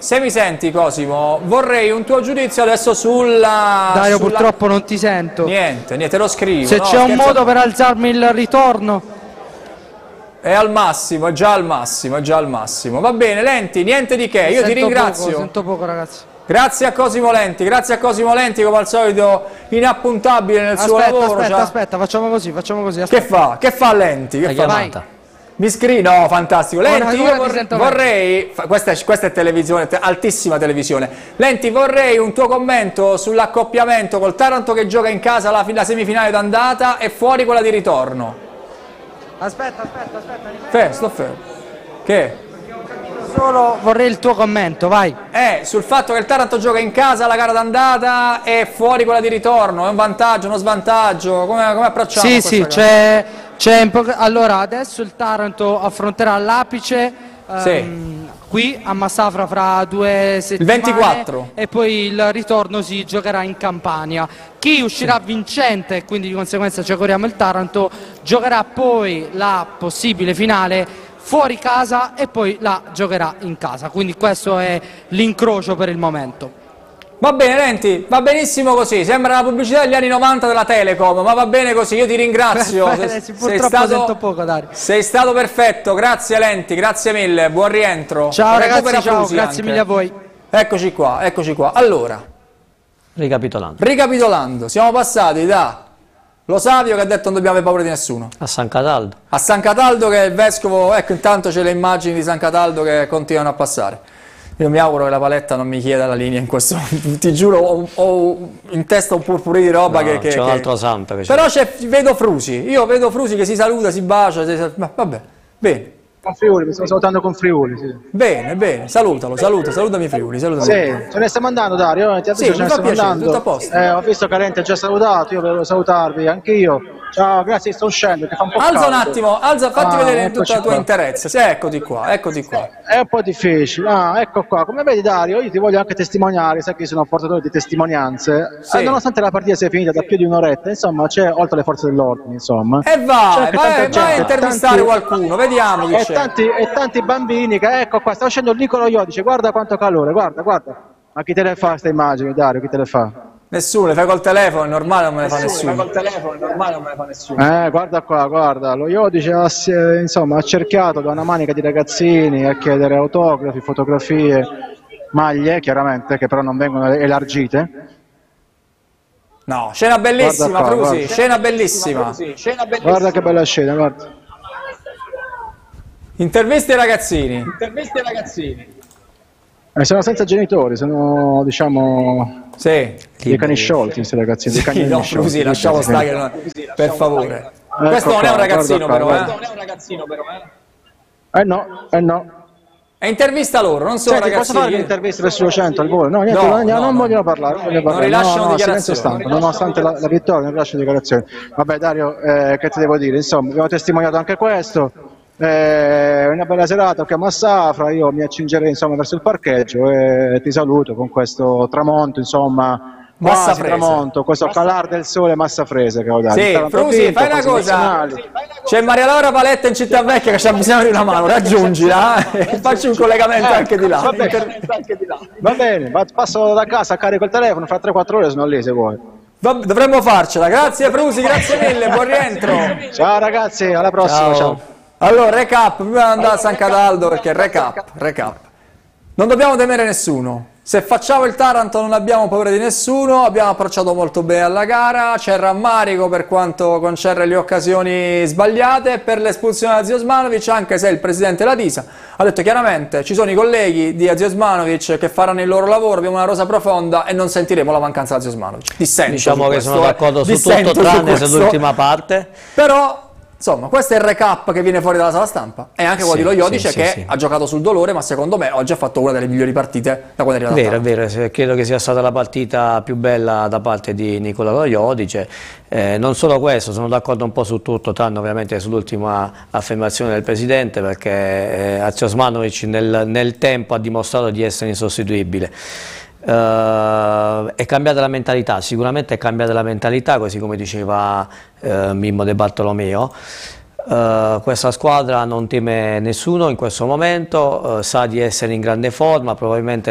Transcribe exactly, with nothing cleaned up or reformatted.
se mi senti Cosimo, vorrei un tuo giudizio adesso sulla... Dario, sulla... purtroppo non ti sento. Niente, niente, lo scrivo. Se no, c'è un scherzo... modo per alzarmi il ritorno. È al massimo, è già al massimo, è già al massimo. Va bene, Lenti, niente di che, io sento ti ringrazio. Poco, sento poco, ragazzi. Grazie a Cosimo Lenti, grazie a Cosimo Lenti, come al solito inappuntabile nel aspetta, suo lavoro. Aspetta, cioè... aspetta, facciamo così, facciamo così. Che fa? Che fa Lenti? Che fa? Vai. Mi scrivi? No, fantastico. Lenti, ora, io ora vorrei, vorrei questa, è, questa è televisione, te, altissima televisione. Lenti, vorrei un tuo commento sull'accoppiamento col Taranto che gioca in casa la, la semifinale d'andata e fuori quella di ritorno. Aspetta, aspetta, aspetta. Fe, sto fermo. Che? Solo vorrei il tuo commento, vai. Eh, sul fatto che il Taranto gioca in casa la gara d'andata e fuori quella di ritorno, è un vantaggio, uno svantaggio, come, come approcciamo? Sì, sì, c'è, c'è allora adesso il Taranto affronterà l'Apice sì. um, qui a Massafra fra due settimane. Il ventiquattro. E poi il ritorno si giocherà in Campania. Chi uscirà sì. vincente, e quindi di conseguenza ci auguriamo il Taranto, giocherà poi la possibile finale fuori casa e poi la giocherà in casa, quindi questo è l'incrocio per il momento. Va bene Lenti, va benissimo così, sembra la pubblicità degli anni novanta della Telecom, ma va bene così, io ti ringrazio. Beh, sei, sì, sei, stato, poco, Dario. sei stato perfetto, grazie Lenti, grazie mille, buon rientro. Ciao Recupera ragazzi, ciao, Frusi grazie anche. mille a voi. Eccoci qua, eccoci qua. Allora, ricapitolando, ricapitolando siamo passati da Lo Savio che ha detto non dobbiamo avere paura di nessuno. A San Cataldo. A San Cataldo che è il vescovo, ecco intanto c'è le immagini di San Cataldo che continuano a passare. Io mi auguro che la paletta non mi chieda la linea in questo momento, ti giuro ho, ho in testa un purpurì di roba no, che... che c'è un che... altro santo che Però vedo Frusi, io vedo Frusi che si saluta, si bacia, si... Ma, vabbè, bene. Con Friuli, mi sto salutando con Friuli, sì. Bene, bene, salutalo, saluta, salutami Friuli, salutami. Sì, ce ne stiamo andando Dario, ti ha sì, detto ce ne stiamo piacere, andando. tutto a posto. Eh, ho visto che Lenti ha già salutato, io volevo salutarvi, anche io. Ciao, grazie, sto uscendo, che fa un po' Alza caldo. un attimo, alza, fatti ah, vedere tutta la tua qua. interezza. Sì, eccoti qua, eccoti qua. È un po' difficile, ah, ecco qua. Come vedi Dario, io ti voglio anche testimoniare, sai che io sono portatore di testimonianze. Sì. Eh, nonostante la partita sia finita da più di un'oretta, insomma, c'è oltre le forze dell'ordine, insomma. E vai, vai, vai gente, a intervistare tanti, qualcuno, vediamo chi e c'è. tanti, e tanti bambini che, ecco qua, sta uscendo il Nicolo Iodice, guarda quanto calore, guarda, guarda. Ma chi te le fa queste immagini, Dario, chi te le fa? Nessuno, le fai col telefono, è normale, non me ne fa nessuno. Col telefono, è normale, non me ne fa nessuno. Eh, guarda qua, guarda, lo Iodice ha, insomma, ha cerchiato da una manica di ragazzini a chiedere autografi, fotografie, maglie, chiaramente, che però non vengono elargite. No, scena bellissima, qua, Frusi, guarda. scena bellissima. Scena bellissima. Guarda che bella scena, guarda. Interviste ai ragazzini. Interviste ai ragazzini. Eh, sono senza genitori, sono, diciamo, sì. dei cani sciolti questi ragazzini. Sì, dei no, sciolti, Frusi, lasciamo stare, non... per favore. Ecco Questo non qua, è un ragazzino qua, però, guarda. eh. Non è un ragazzino però, eh. Eh no, eh no. È intervista loro, non sono Senti, ragazzini. posso fare un'intervista per Studio cento al volo? No, niente, no, no, no, non no. vogliono parlare, non vogliono parlare. Non rilasciano no, no, dichiarazioni. Stampa, nonostante la, la vittoria, non rilasciano dichiarazioni. Vabbè Dario, eh, che ti devo dire? Insomma, abbiamo testimoniato anche questo. Eh, una bella serata qui a Massafra, io mi accingerei insomma verso il parcheggio e ti saluto con questo tramonto, insomma. Quasi tramonto, questo calar del sole massafrese che ho dato. Sì, Frusi, fai una cosa, c'è Maria Laura Paletta in Città Vecchia che c'ha bisogno di una mano, raggiungila e facci un collegamento eh, anche di là. Va bene, va bene, passo da casa, carico il telefono, fra tre quattro ore sono lì se vuoi. Dovremmo farcela, grazie Frusi, grazie mille, buon rientro. Ciao ragazzi, alla prossima, ciao. ciao. Allora, recap, prima di andare a San Cataldo perché recap, recap. Non dobbiamo temere nessuno. Se facciamo il Taranto non abbiamo paura di nessuno, abbiamo approcciato molto bene alla gara, c'è rammarico per quanto concerne le occasioni sbagliate per l'espulsione di Aziosmanovic, anche se il presidente Latisa ha detto chiaramente ci sono i colleghi di Aziosmanovic che faranno il loro lavoro, abbiamo una rosa profonda e non sentiremo la mancanza di Aziosmanovic. Dissento diciamo che questo, sono d'accordo su tutto tranne sull'ultima parte. Però insomma, questo è il recap che viene fuori dalla sala stampa e anche quello sì, di Lo Iodice sì, che sì, sì. ha giocato sul dolore, ma secondo me oggi ha fatto una delle migliori partite da quando è arrivato. Vero, è vero, credo che sia stata la partita più bella da parte di Nicola Lo Iodice. Eh, non solo questo, sono d'accordo un po' su tutto, tranne ovviamente sull'ultima affermazione del Presidente, perché eh, Aziosmanovic nel, nel tempo ha dimostrato di essere insostituibile. Uh, è cambiata la mentalità, sicuramente è cambiata la mentalità, così come diceva uh, Mimmo De Bartolomeo. Uh, questa squadra non teme nessuno in questo momento, uh, sa di essere in grande forma, probabilmente